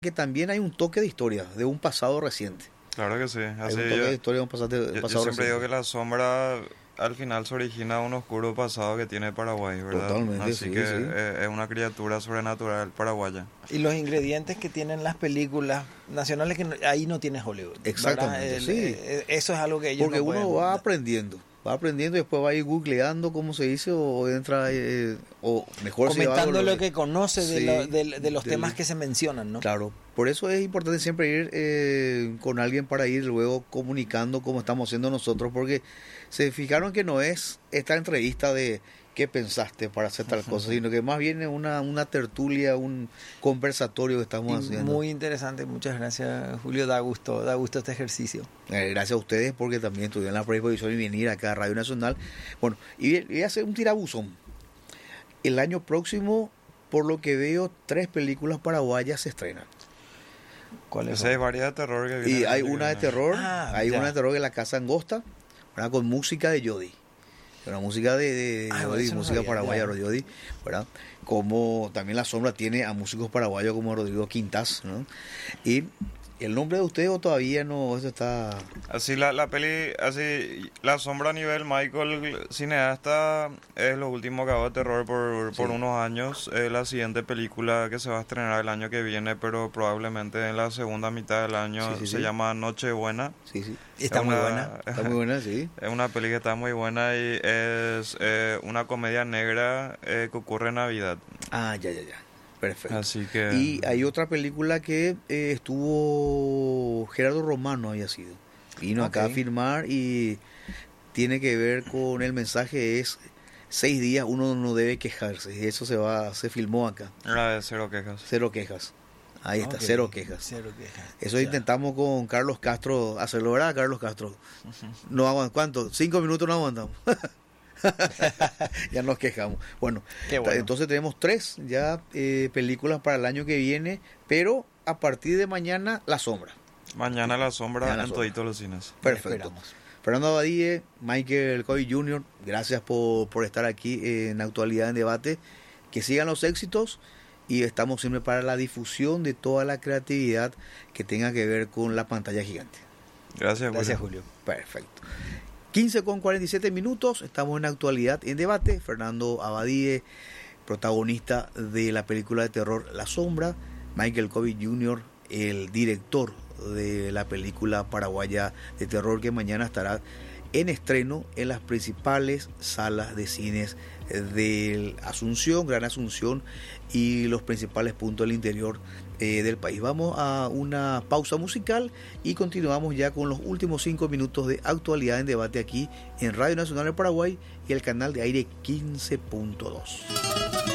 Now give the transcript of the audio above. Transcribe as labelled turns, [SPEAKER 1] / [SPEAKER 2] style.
[SPEAKER 1] que también hay un toque de historia, de un pasado reciente.
[SPEAKER 2] Claro que sí.
[SPEAKER 1] Hay un toque de historia de un pasado
[SPEAKER 2] Yo
[SPEAKER 1] reciente.
[SPEAKER 2] siempre digo que La Sombra al final se origina de un oscuro pasado que tiene Paraguay, ¿verdad?
[SPEAKER 1] Totalmente,
[SPEAKER 2] Así
[SPEAKER 1] sí,
[SPEAKER 2] que
[SPEAKER 1] sí.
[SPEAKER 2] Es una criatura sobrenatural paraguaya.
[SPEAKER 3] Y los ingredientes que tienen las películas nacionales que ahí no tiene Hollywood. ¿verdad?
[SPEAKER 1] Exactamente, sí.
[SPEAKER 3] Eso es algo que ellos
[SPEAKER 1] Porque
[SPEAKER 3] no
[SPEAKER 1] uno
[SPEAKER 3] pueden-
[SPEAKER 1] va aprendiendo y después va a ir googleando, como se dice, o entra, o mejor se va
[SPEAKER 3] comentando lo que conoce
[SPEAKER 1] Sí,
[SPEAKER 3] de los
[SPEAKER 1] del-
[SPEAKER 3] temas que se mencionan, ¿no?
[SPEAKER 1] Claro, por eso es importante siempre ir con alguien para ir luego comunicando como estamos haciendo nosotros, porque se fijaron que no es esta entrevista de qué pensaste para hacer tal cosa, sino que más bien es una tertulia, un conversatorio que estamos
[SPEAKER 3] Y
[SPEAKER 1] haciendo.
[SPEAKER 3] muy interesante, muchas gracias Julio, da gusto este ejercicio.
[SPEAKER 1] Gracias a ustedes porque también estuvieron en la predisposición y venir acá a Radio Nacional. Bueno, y voy a hacer un tirabuzón. El año próximo, por lo que veo, 3 películas paraguayas se estrenan.
[SPEAKER 3] ¿Cuáles
[SPEAKER 2] Esa
[SPEAKER 3] son?
[SPEAKER 2] hay varias de terror que vienen
[SPEAKER 1] Y
[SPEAKER 2] el
[SPEAKER 1] hay
[SPEAKER 2] año que
[SPEAKER 1] una de
[SPEAKER 2] viene.
[SPEAKER 1] terror,
[SPEAKER 3] Ah, ya.
[SPEAKER 1] una de terror que es La Casa Angosta, ¿verdad? Con música de Yodi. Una música de
[SPEAKER 3] bueno,
[SPEAKER 1] Yodi,
[SPEAKER 3] eso no
[SPEAKER 1] música
[SPEAKER 3] sabía,
[SPEAKER 1] paraguaya
[SPEAKER 3] ya.
[SPEAKER 1] de Yodi, ¿verdad? Como también La Sombra tiene a músicos paraguayos como Rodrigo Quintas, ¿no? Y el nombre de ustedes todavía no, eso está...
[SPEAKER 2] Así la peli, así La Sombra a nivel Michael, cineasta, es lo último que hago de terror por
[SPEAKER 1] Sí.
[SPEAKER 2] unos años. Es la siguiente película que se va a estrenar el año que viene, pero probablemente en la segunda mitad del año.
[SPEAKER 1] Sí, sí,
[SPEAKER 2] se
[SPEAKER 1] sí.
[SPEAKER 2] llama Nochebuena.
[SPEAKER 1] Sí, sí.
[SPEAKER 3] Está
[SPEAKER 2] Es
[SPEAKER 3] muy
[SPEAKER 2] una-
[SPEAKER 3] buena.
[SPEAKER 1] Está muy buena, sí.
[SPEAKER 2] Es una peli que está muy buena y es una comedia negra que ocurre en Navidad.
[SPEAKER 1] Ah, ya. Perfecto.
[SPEAKER 2] Así que...
[SPEAKER 1] Y hay otra película que estuvo Gerardo Romano, había sido. Vino acá a
[SPEAKER 3] Ok.
[SPEAKER 1] filmar y tiene que ver con el mensaje es 6 días uno no debe quejarse. Y eso se filmó acá.
[SPEAKER 2] Era de Cero Quejas.
[SPEAKER 1] 0 quejas. Ahí está,
[SPEAKER 3] Ok,
[SPEAKER 1] 0 quejas.
[SPEAKER 3] Cero quejas.
[SPEAKER 1] Eso
[SPEAKER 3] Ya.
[SPEAKER 1] intentamos con Carlos Castro hacerlo, ¿verdad, Carlos Castro? No aguantamos, ¿cuánto? 5 minutos no aguantamos. Ya nos quejamos. Bueno,
[SPEAKER 3] Qué bueno.
[SPEAKER 1] entonces tenemos 3 ya películas para el año que viene, pero a partir de mañana La Sombra.
[SPEAKER 2] Mañana La Sombra
[SPEAKER 1] Mañana La
[SPEAKER 2] en
[SPEAKER 1] Sombra.
[SPEAKER 2] toditos los cines.
[SPEAKER 1] Perfecto.
[SPEAKER 3] Esperamos.
[SPEAKER 1] Fernando Abadie, Michael Coy Jr., gracias por estar aquí en Actualidad en Debate. Que sigan los éxitos y estamos siempre para la difusión de toda la creatividad que tenga que ver con la pantalla gigante.
[SPEAKER 2] Gracias,
[SPEAKER 3] Gracias,
[SPEAKER 2] Julio.
[SPEAKER 3] Julio.
[SPEAKER 1] Perfecto. 15:47, estamos en Actualidad en Debate. Fernando Abadie, protagonista de la película de terror La Sombra. Michael Coby Jr., el director de la película paraguaya de terror que mañana estará en estreno en las principales salas de cines de Asunción, Gran Asunción y los principales puntos del interior del país. Vamos a una pausa musical y continuamos ya con los últimos 5 minutos de Actualidad en Debate aquí en Radio Nacional del Paraguay y el canal de aire 15.2.